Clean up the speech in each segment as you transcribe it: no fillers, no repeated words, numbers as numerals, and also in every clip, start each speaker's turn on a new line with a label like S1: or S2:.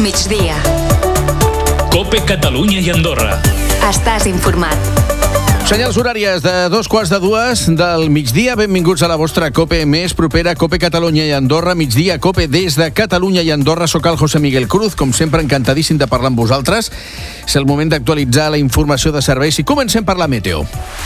S1: migdia.
S2: COPE Catalunya i Andorra.
S1: Estàs informat.
S3: Senyals horàries de 2:45 del migdia. Benvinguts a la vostra COPE més propera, COPE Catalunya i Andorra. Migdia COPE des de Catalunya i Andorra. Soc el José Miguel Cruz, com sempre encantadíssim de parlar amb vosaltres. És el moment d'actualitzar la informació de serveis i comencem per la meteo.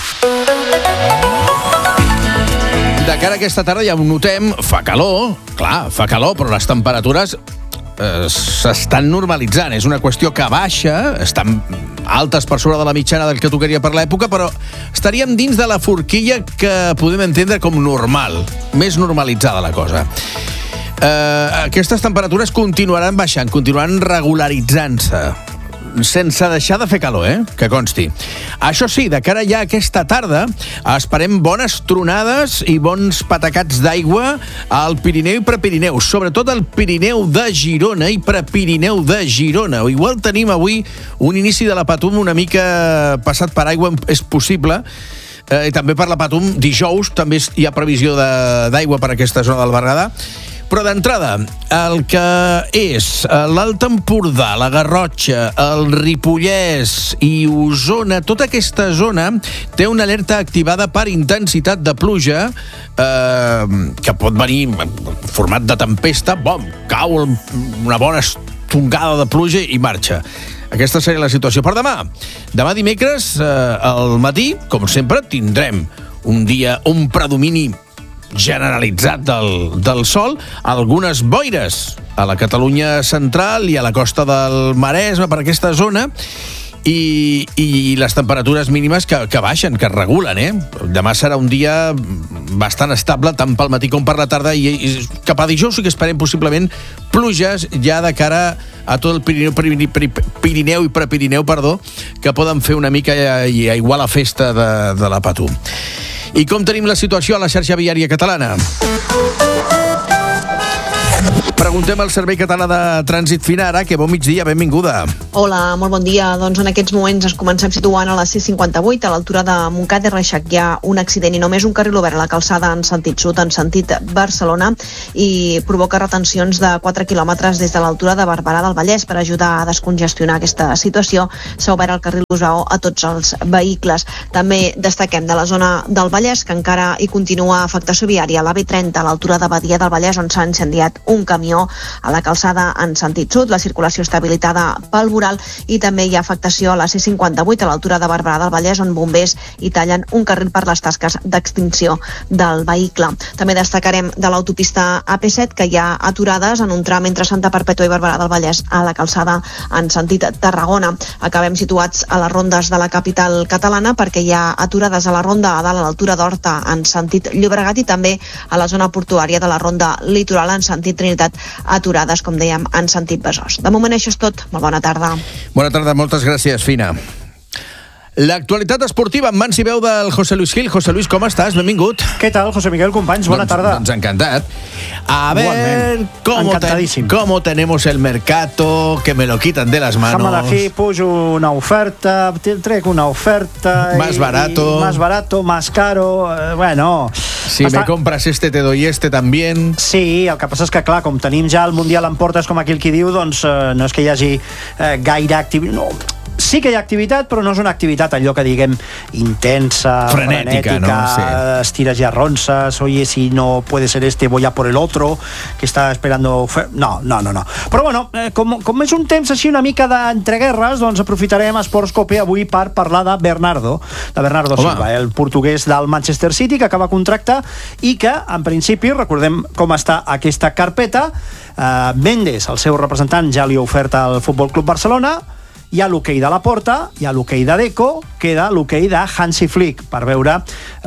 S3: De cara a aquesta tarda ja ho notem, fa calor, però les temperatures s'estan normalitzant. És una qüestió que baixa, estan altes per sobre de la mitjana del que tocaria per l'època, però estaríem dins de la forquilla que podem entendre com normal, més normalitzada la cosa. Aquestes temperatures continuaran baixant, continuaran regularitzant-se, sense deixar de fer calor, que consti. Això sí, de cara ja a aquesta tarda, esperem bones tronades i bons patacats d'aigua al Pirineu i Prepirineu, sobretot al Pirineu de Girona i Prepirineu de Girona. Igual tenim avui un inici de la Patum una mica passat per aigua, és possible, i també per la Patum dijous també hi ha previsió d'aigua per aquesta zona del Berguedà. Però d'entrada, el que és l'Alt Empordà, la Garrotxa, el Ripollès i Osona, tota aquesta zona té una alerta activada per intensitat de pluja que pot venir en format de tempesta, cau una bona estongada de pluja i marxa. Aquesta seria la situació per demà. Demà dimecres, al matí, com sempre, tindrem un predomini generalitzat del sol, algunes boires a la Catalunya central i a la costa del Maresme, per aquesta zona, i les temperatures mínimes que baixen, que es regulen. Demà serà un dia bastant estable, tant pel matí com per la tarda, i cap a dijous sí que esperem possiblement pluges ja de cara a tot el Pirineu i Prepirineu, que poden fer una mica i aiguar la festa de la Patum. I com tenim la situació a la xarxa viària catalana? Preguntem al Servei Català de Trànsit Finara, que bon migdia, benvinguda.
S4: Hola, molt bon dia. Doncs en aquests moments ens comencem situant a la C58, a l'altura de Montcada i Reixac. Hi ha un accident i només un carril obert a la calçada en sentit sud, en sentit Barcelona, i provoca retencions de 4 quilòmetres des de l'altura de Barberà del Vallès. Per ajudar a descongestionar aquesta situació, s'ha obert el carril Busao a tots els vehicles. També destaquem de la zona del Vallès, que encara hi continua afectació viària a la B30, a l'altura de Badia del Vallès, on s'ha incendiat un camió a la calçada en sentit sud. La circulació està habilitada pel voral i també hi ha afectació a la C58 a l'altura de Barberà del Vallès, on bombers hi tallen un carril per les tasques d'extinció del vehicle. També destacarem de l'autopista AP7 que hi ha aturades en un tram entre Santa Perpètua i Barberà del Vallès a la calçada en sentit Tarragona. Acabem situats a les rondes de la capital catalana perquè hi ha aturades a la ronda a dalt a l'altura d'Horta en sentit Llobregat i també a la zona portuària de la ronda litoral en sentit Trinitat, aturades, com dèiem, en sentit Besòs. De moment això és tot. Molt bona tarda.
S3: Bona tarda, moltes gràcies, Fina. L'actualitat esportiva en mans i veu del José Luis Gil. José Luis, com estàs? Benvingut.
S5: Què tal, José Miguel, companys? Bona tarda.
S3: Doncs encantat. A ver, ¿cómo tenemos el mercado? Que me lo quitan de las manos.
S5: Déjame aquí, pujo una oferta, trec una oferta.
S3: Más barato,
S5: más caro, bueno...
S3: Si me compras este, te doy este también.
S5: Sí, el que passa és que, clar, com tenim ja el Mundial en portes, com aquell qui diu, doncs no és que hi hagi gaire activitat... No. Sí que hi ha activitat, però no és una activitat allò que diguem intensa, frenética, ¿no? Sí. Estires y arronses, oye, si no puede ser este, voy a por el otro, que està esperando... No. Però bueno, com és un temps així una mica d'entreguerres, doncs aprofitarem Esports Cope avui per parlar de Bernardo Silva, el portuguès del Manchester City, que acaba contracte i que, en principi, recordem com està aquesta carpeta, Mendes, el seu representant, ja li ha ofert al Futbol Club Barcelona. Hi ha l'hoquei de Laporta, hi ha l'hoquei de Deco, queda l'hoquei de Hansi Flick per veure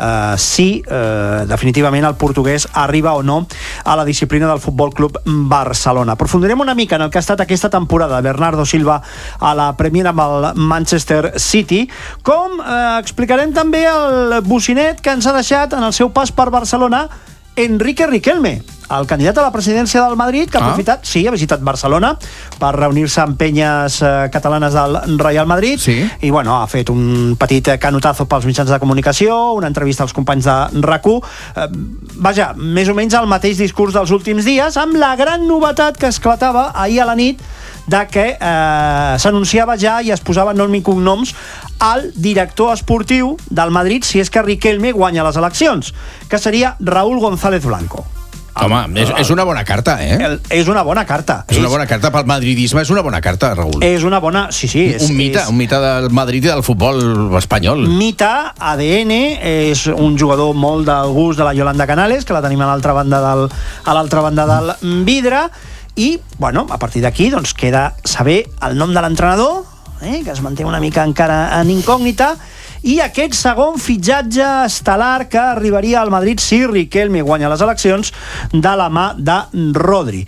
S5: si definitivament el portuguès arriba o no a la disciplina del Futbol Club Barcelona. Aprofundirem una mica en el que ha estat aquesta temporada de Bernardo Silva a la Premier amb el Manchester City, com explicarem també el bocinet que ens ha deixat en el seu pas per Barcelona Enrique Riquelme, el candidat a la presidència del Madrid, que ha visitat Barcelona per reunir-se amb penyes catalanes del Real Madrid, i bueno, ha fet un petit canotazo pels mitjans de comunicació, una entrevista als companys de RAC1, vaja, més o menys el mateix discurs dels últims dies, amb la gran novetat que esclatava ahir a la nit de que s'anunciava ja i es posaven nom i cognoms al director esportiu del Madrid si és que Riquelme guanya les eleccions, que seria Raúl González Blanco.
S3: Home, és una bona carta,
S5: És una bona carta.
S3: És una bona carta pel madridisme, és una bona carta, Raúl.
S5: És una bona... Sí.
S3: Un mite del Madrid i del futbol espanyol.
S5: Mite, ADN, és un jugador molt del gust de la Yolanda Canales, que la tenim a l'altra banda del vidre, i, bueno, a partir d'aquí, doncs, queda saber el nom de l'entrenador, que es manté una mica encara en incògnita, i aquest segon fitxatge estel·lar que arribaria al Madrid si Riquelme guanya les eleccions de la mà de Rodri.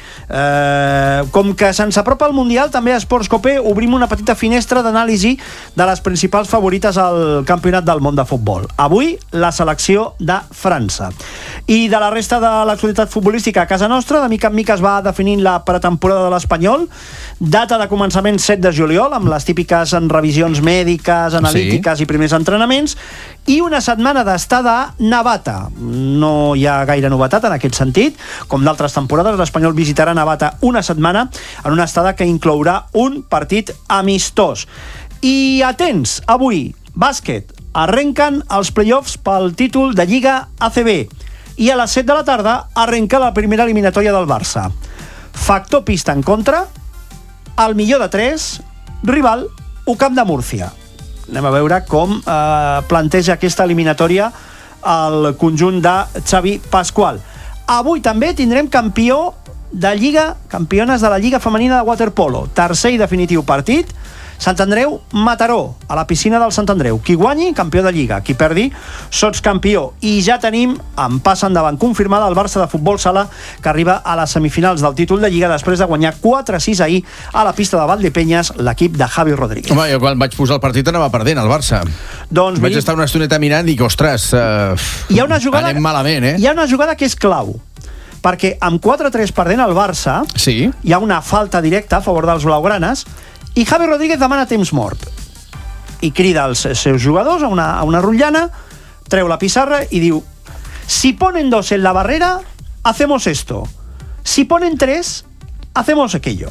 S5: Com que se'ns apropa el Mundial, també a Sports Copé obrim una petita finestra d'anàlisi de les principals favorites al Campionat del Món de Futbol. Avui, la selecció de França. I de la resta de l'actualitat futbolística a casa nostra, de mica en mica es va definint la pretemporada de l'Espanyol, data de començament 7 de juliol, amb les típiques revisions mèdiques, analítiques i primers entrenaments, i una setmana d'estada Navata. No hi ha gaire novetat en aquest sentit. Com d'altres temporades, l'Espanyol visitarà Navata una setmana en una estada que inclourà un partit amistós. I atents, avui, bàsquet, arrenquen els play-offs pel títol de Lliga ACB i a les 7 de la tarda arrenca la primera eliminatòria del Barça. Factor pista en contra, el millor de 3, rival, UCAM de Múrcia. Anem a veure com planteja aquesta eliminatòria el conjunt de Xavi Pascual. Avui també tindrem campió de Lliga, campiones de la Lliga Femenina de Waterpolo. Tercer i definitiu partit, Sant Andreu Mataró, a la piscina del Sant Andreu. Qui guanyi, campió de Lliga. Qui perdi, sotscampió. I ja tenim, en pas endavant confirmada, el Barça de futbol sala, que arriba a les semifinals del títol de Lliga després de guanyar 4-6 ahir a la pista de Valdepeñas, l'equip de Javi Rodríguez.
S3: Home, jo quan vaig posar el partit anava perdent, el Barça.
S5: Doncs
S3: vaig estar una estoneta mirant i dic, ostres,
S5: hi ha una jugada,
S3: anem malament,
S5: Hi ha una jugada que és clau, perquè amb 4-3 perdent el Barça,
S3: sí,
S5: hi ha una falta directa a favor dels blaugranes, i Javi Rodríguez demana temps mort i crida als seus jugadors a una rotllana, treu la pissarra i diu: si ponen 2 en la barrera, hacemos esto, si ponen 3, hacemos aquello.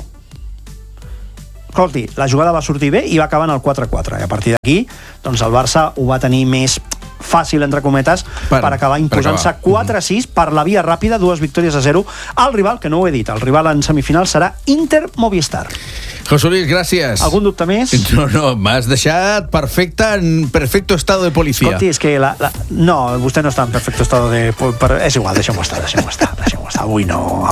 S5: Escolti, la jugada va sortir bé i va acabar en el 4-4, i a partir d'aquí doncs el Barça ho va tenir més fàcil, entre cometes, per acabar imposant-se 4-6 per la via ràpida, 2 victòries a 0 al rival, que no ho he dit, el rival en semifinal serà Inter Movistar.
S3: José Luis, gràcies.
S5: Algun dubte més?
S3: No, m'has deixat en perfecto estado de policía.
S5: Escolti, és que no, vostè no està en perfecto estado de... És igual, deixem-ho estar. Avui no.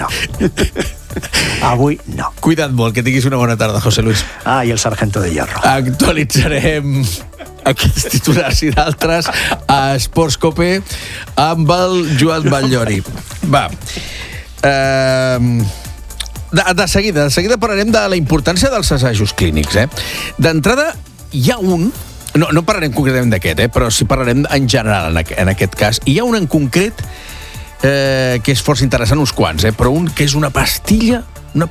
S5: Avui no.
S3: Cuida't molt, que tinguis una bona tarda, José Luis.
S5: I el sargento de hierro.
S3: Actualitzarem aquests titulars i d'altres a Sports Copé amb el Joan Batllori. Va, de seguida parlarem de la importància dels assajos clínics. D'entrada, hi ha un... No parlarem concretament d'aquest, però sí parlarem en general en aquest cas. Hi ha un en concret que és força interessant, uns quants, però un que és una pastilla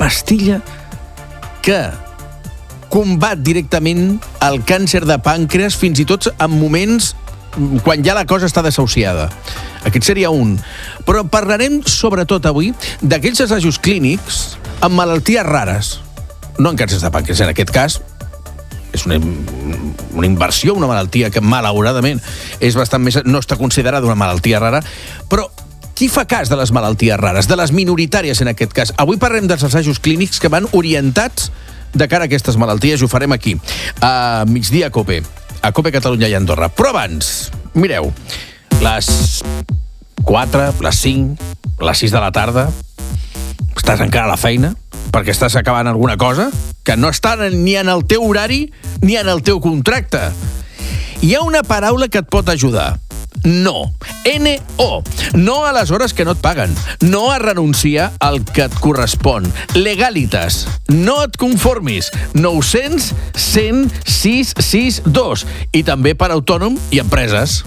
S3: que combat directament el càncer de pàncreas, fins i tot en moments quan ja la cosa està desahuciada. Aquest seria un. Però parlarem sobretot avui d'aquells assajos clínics amb malalties rares. No en càncer de pàncreas, en aquest cas és una inversió, una malaltia que malauradament és bastant més, no està considerada una malaltia rara, però qui fa cas de les malalties rares, de les minoritàries en aquest cas? Avui parlem dels assajos clínics que van orientats de cara a aquestes malalties, i ho farem aquí, a Migdia Cope, a Cope Catalunya i Andorra. Però abans, mireu, les 4, les 5, les 6 de la tarda, estàs encara a la feina, perquè estàs acabant alguna cosa que no està ni en el teu horari ni en el teu contracte. Hi ha una paraula que et pot ajudar. No. N-O. No a les hores que no et paguen. No a renunciar al que et correspon. Legalitas. No et conformis. 900 100 662. I també per autònom i empreses.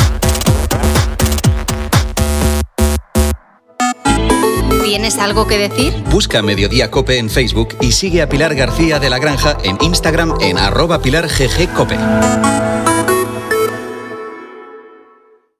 S1: ¿Tienes algo que decir?
S6: Busca Mediodía Cope en Facebook y sigue a Pilar García de la Granja en Instagram en @PilarGGCope.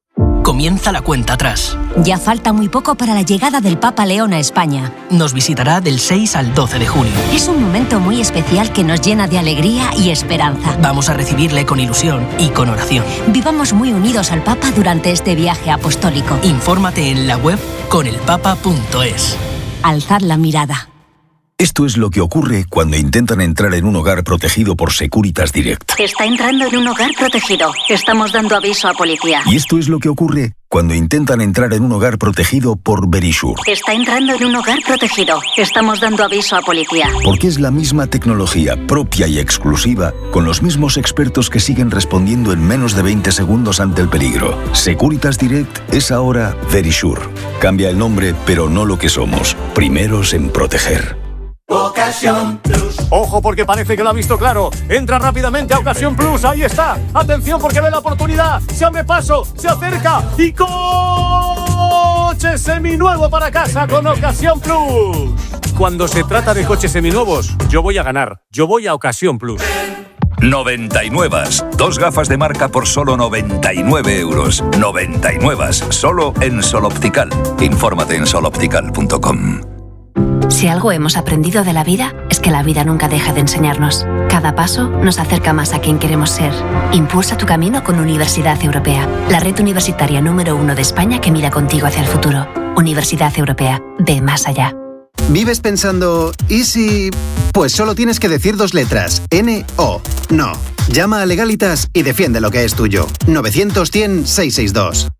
S7: comienza la cuenta atrás.
S8: Ya falta muy poco para la llegada del Papa León a España.
S7: Nos visitará del 6 al 12 de junio.
S8: Es un momento muy especial que nos llena de alegría y esperanza.
S7: Vamos a recibirle con ilusión y con oración.
S8: Vivamos muy unidos al Papa durante este viaje apostólico.
S7: Infórmate en la web conelpapa.es.
S8: Alzad la mirada.
S9: Esto es lo que ocurre cuando intentan entrar en un hogar protegido por Securitas Direct.
S10: Está entrando en un hogar protegido. Estamos dando aviso a policía.
S9: Y esto es lo que ocurre cuando intentan entrar en un hogar protegido por Verisure.
S10: Está entrando en un hogar protegido. Estamos dando aviso a policía.
S9: Porque es la misma tecnología propia y exclusiva, con los mismos expertos que siguen respondiendo en menos de 20 segundos ante el peligro. Securitas Direct es ahora Verisure. Cambia el nombre, pero no lo que somos. Primeros en proteger.
S11: Ocasión Plus. Ojo, porque parece que lo ha visto claro. Entra rápidamente a Ocasión Plus. Ahí está. Atención, porque ve la oportunidad. Se abre paso, se acerca y coche seminuevo para casa con Ocasión Plus. Cuando se trata de coches seminuevos, yo voy a ganar. Yo voy a Ocasión Plus.
S12: 99. 2 gafas de marca por solo 99 euros. 99. Solo en Sol Optical. Infórmate en soloptical.com.
S13: Si algo hemos aprendido de la vida, es que la vida nunca deja de enseñarnos. Cada paso nos acerca más a quien queremos ser. Impulsa tu camino con Universidad Europea, la red universitaria número 1 de España que mira contigo hacia el futuro. Universidad Europea, ve más allá.
S14: ¿Vives pensando, ¿y si...? Pues solo tienes que decir 2 letras, N-O. No. Llama a Legalitas y defiende lo que es tuyo. 900-100-662.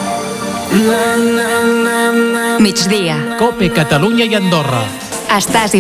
S1: Migdia.
S2: Cope Catalunya i Andorra.
S1: Estàs